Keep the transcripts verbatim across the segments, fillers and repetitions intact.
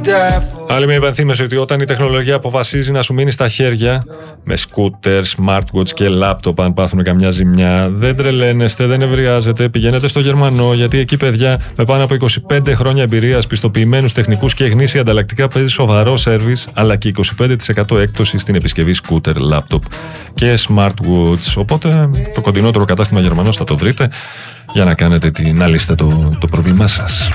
Άλλη μια υπενθύμηση ότι όταν η τεχνολογία αποφασίζει να σου μείνει στα χέρια με σκούτερ, smartwatch και laptop, αν πάθουν καμιά ζημιά, δεν τρελαίνεστε, δεν ευριάζετε. Πηγαίνετε στο Γερμανό, γιατί εκεί, παιδιά, με πάνω από είκοσι πέντε χρόνια εμπειρίας, πιστοποιημένους τεχνικούς και γνήσια ανταλλακτικά, παίζει σοβαρό σέρβις, αλλά και είκοσι πέντε τοις εκατό έκπτωση στην επισκευή σκούτερ, laptop και smartwatch. Οπότε το κοντινότερο κατάστημα Γερμανός θα το βρείτε για να κάνετε την, να λύσετε το, το πρόβλημά σας.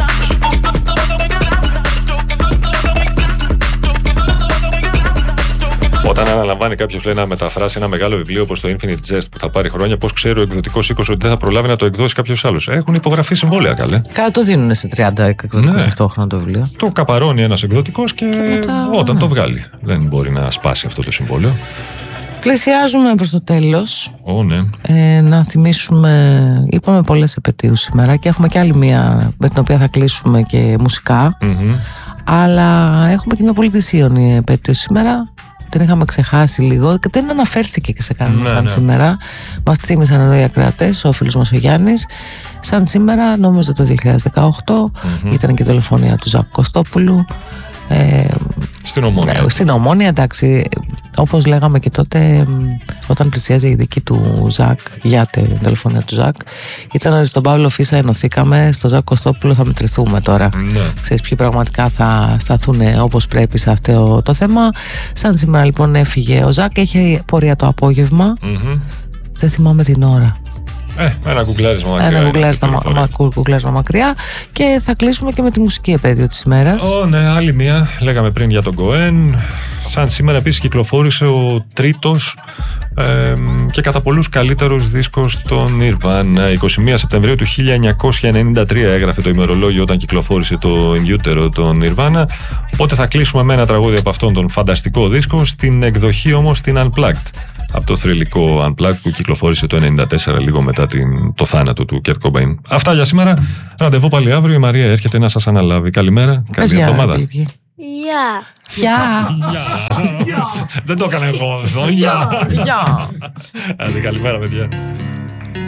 Όταν αναλαμβάνει κάποιος, λέει, να μεταφράσει ένα μεγάλο βιβλίο όπως το Infinite Jest που θα πάρει χρόνια, πώς ξέρει ο εκδοτικός οίκος ότι δεν θα προλάβει να το εκδώσει κάποιος άλλος? Έχουν υπογραφεί συμβόλαια, καλέ. Κάτι το δίνουν σε τριάντα εκδοτικούς, ναι, ταυτόχρονα το βιβλίο. Το καπαρώνει ένας εκδοτικός και, και μετά, όταν ναι, το βγάλει. Δεν μπορεί να σπάσει αυτό το συμβόλαιο. Πλησιάζουμε προς το τέλος. Oh, ναι. ε, να θυμίσουμε, είπαμε πολλές επετείους σήμερα και έχουμε και άλλη μία με την οποία θα κλείσουμε και μουσικά. Mm-hmm. Αλλά έχουμε και μια πολύ θυσίωνη επέτειο σήμερα. Την είχαμε ξεχάσει λίγο και δεν αναφέρθηκε και σε κανένα, ναι, σαν ναι, σήμερα. Μας θύμισαν εδώ οι ακροατές, ο φίλος μας ο Γιάννης. Σαν σήμερα, νομίζω το δύο χιλιάδες δεκαοκτώ, mm-hmm, ήταν και η δολοφονία του Ζακ Κωστόπουλου. Ε, στην Ομόνια. Ναι, στην Ομόνια, εντάξει. Όπως λέγαμε και τότε, όταν πλησιάζει η δίκη του Ζακ για την δολοφονία του Ζακ, ήταν ότι στον Παύλο Φίσα ενωθήκαμε, στο Ζακ Κωστόπουλο θα μετρηθούμε τώρα. Ναι. Ξέρεις ποιοι πραγματικά θα σταθούν όπως πρέπει σε αυτό το θέμα. Σαν σήμερα λοιπόν έφυγε ο Ζακ, έχει πορεία το απόγευμα. Mm-hmm. Δεν θυμάμαι την ώρα. Ε, ένα κουκλάρισμα μακριά. Ένα κουκλάρισμα, μα, μα, κουκλάρισμα μακριά. Και θα κλείσουμε και με τη μουσική επέτειο της ημέρας. Ω, oh, ναι, άλλη μία. Λέγαμε πριν για τον Κοέν. Σαν σήμερα επίσης κυκλοφόρησε ο τρίτος ε, και κατά πολλούς καλύτερος δίσκος των Nirvana. εικοστή πρώτη Σεπτεμβρίου του χίλια εννιακόσια ενενήντα τρία έγραφε το ημερολόγιο όταν κυκλοφόρησε το In Utero των Nirvana. Οπότε θα κλείσουμε με ένα τραγούδι από αυτόν τον φανταστικό δίσκο, στην εκδοχή όμως την Unplugged, από το θρυλικό Unplugged που κυκλοφόρησε το ενενήντα τέσσερα, λίγο μετά την, το θάνατο του Kurt Cobain. Αυτά για σήμερα. Ραντεβού πάλι αύριο. Η Μαρία έρχεται να σας αναλάβει. Καλημέρα. Καλή εβδομάδα. Γεια. Γεια. Δεν το έκανα εγώ αυτό. Γεια. Άντε, καλημέρα, παιδιά.